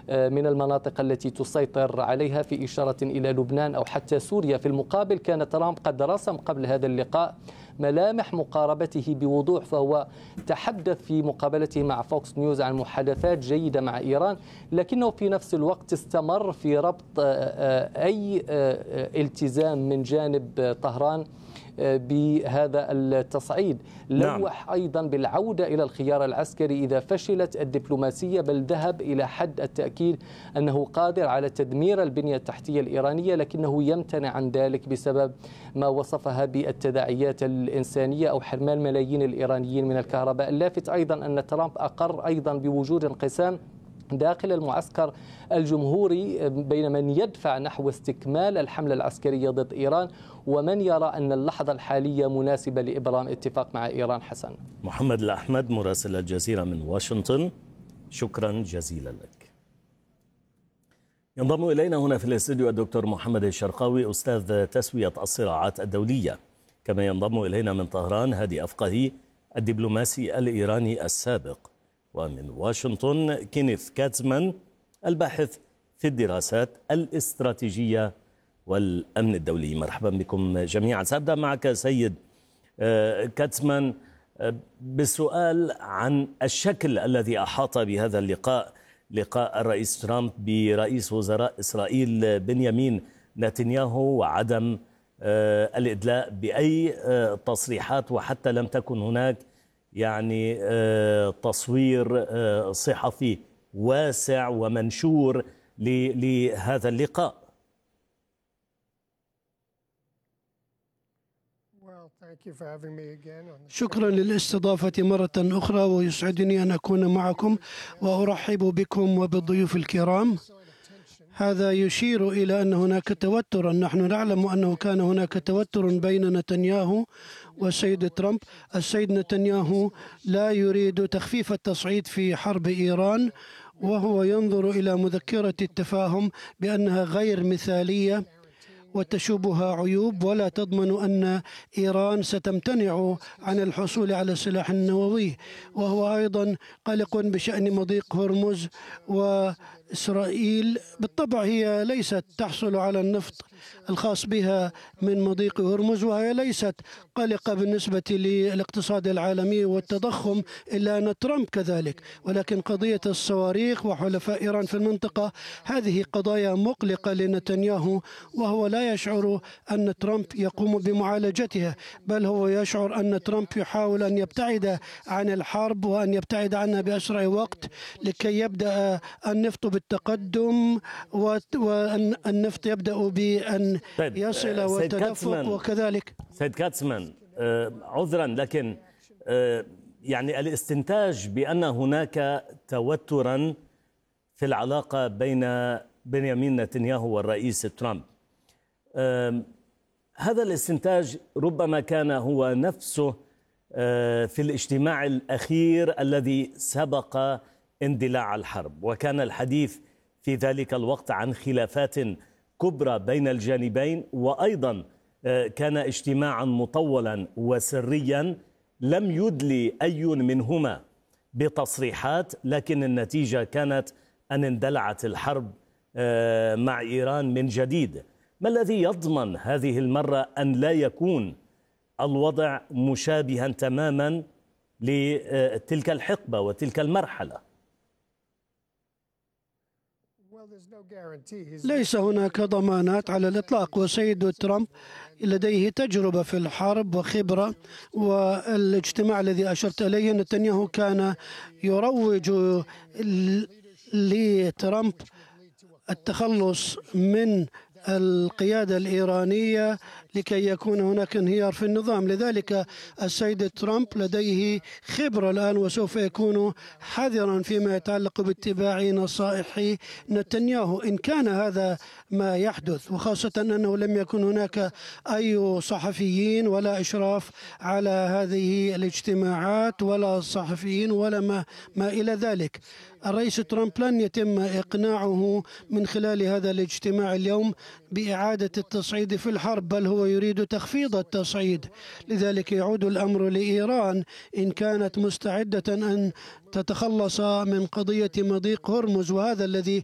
من المناطق التي تسيطر عليها، في إشارة إلى لبنان أو حتى سوريا. في المقابل كان ترامب قد رسم قبل هذا اللقاء ملامح مقاربته بوضوح، فهو تحدث في مقابلته مع فوكس نيوز عن محادثات جيدة مع إيران، لكنه في نفس الوقت استمر في ربط أي التزام من جانب طهران بهذا التصعيد. لوح أيضا بالعودة إلى الخيار العسكري إذا فشلت الدبلوماسية، بل ذهب إلى حد التأكيد أنه قادر على تدمير البنية التحتية الإيرانية، لكنه يمتنع عن ذلك بسبب ما وصفها بالتداعيات الإنسانية أو حرمان ملايين الإيرانيين من الكهرباء. اللافت أيضا أن ترامب أقر أيضا بوجود انقسام داخل المعسكر الجمهوري بين من يدفع نحو استكمال الحملة العسكرية ضد إيران ومن يرى أن اللحظة الحالية مناسبة لإبرام اتفاق مع إيران. حسن. محمد الأحمد مراسل الجزيرة من واشنطن، شكرا جزيلا لك. ينضم إلينا هنا في الاستوديو الدكتور محمد الشرقاوي أستاذ تسوية الصراعات الدولية، كما ينضم إلينا من طهران هادي أفقهي الدبلوماسي الإيراني السابق، ومن واشنطن كينيث كاتزمان الباحث في الدراسات الاستراتيجية والأمن الدولي. مرحبا بكم جميعا. سأبدأ معك سيد كاتزمان بالسؤال عن الشكل الذي أحاط بهذا اللقاء، لقاء الرئيس ترامب برئيس وزراء إسرائيل بنيامين نتنياهو، وعدم الإدلاء بأي تصريحات، وحتى لم تكن هناك يعني تصوير صحفي واسع ومنشور لهذا اللقاء. شكرا للاستضافة مرة أخرى، ويسعدني أن أكون معكم وأرحب بكم وبالضيوف الكرام. هذا يشير إلى أن هناك توترا. نحن نعلم أنه كان هناك توتر بين نتنياهو والسيد ترامب. السيد نتنياهو لا يريد تخفيف التصعيد في حرب إيران، وهو ينظر إلى مذكرة التفاهم بأنها غير مثالية وتشوبها عيوب، ولا تضمن أن إيران ستمتنع عن الحصول على السلاح النووي. وهو أيضا قلق بشأن مضيق هرمز، وإسرائيل بالطبع هي ليست تحصل على النفط الخاص بها من مضيق هرمز، وهي ليست قلقة بالنسبة للاقتصاد العالمي والتضخم، إلا أن ترامب كذلك. ولكن قضية الصواريخ وحلفاء إيران في المنطقة هذه قضايا مقلقة لنتنياهو، وهو لا يشعر أن ترامب يقوم بمعالجتها، بل هو يشعر أن ترامب يحاول أن يبتعد عن الحرب وأن يبتعد عنها بأسرع وقت لكي يبدأ النفط بالتقدم، وأن النفط يبدأ بأن يصل وتدفق. وكذلك سيد كاتزمان، عذرا، لكن يعني الاستنتاج بأن هناك توترا في العلاقة بين بنيامين نتنياهو والرئيس ترامب، هذا الاستنتاج ربما كان هو نفسه في الاجتماع الأخير الذي سبق اندلاع الحرب، وكان الحديث في ذلك الوقت عن خلافات كبرى بين الجانبين، وأيضا كان اجتماعا مطولا وسريا لم يدلي أي منهما بتصريحات، لكن النتيجة كانت أن اندلعت الحرب مع إيران من جديد. ما الذي يضمن هذه المرة أن لا يكون الوضع مشابها تماما لتلك الحقبة وتلك المرحلة؟ ليس هناك ضمانات على الإطلاق، وسيد ترامب لديه تجربة في الحرب وخبرة. والاجتماع الذي أشرت إليه نتنياهو كان يروج لترامب التخلص من القيادة الإيرانية لكي يكون هناك انهيار في النظام. لذلك السيد ترامب لديه خبرة الآن، وسوف يكون حذرا فيما يتعلق باتباع نصائح نتنياهو إن كان هذا ما يحدث، وخاصة أنه لم يكن هناك أي صحفيين ولا إشراف على هذه الاجتماعات ولا صحفيين ولا ما إلى ذلك. الرئيس ترامب لن يتم إقناعه من خلال هذا الاجتماع اليوم بإعادة التصعيد في الحرب، بل هو يريد تخفيض التصعيد. لذلك يعود الأمر لإيران إن كانت مستعدة أن تتخلص من قضية مضيق هرمز، وهذا الذي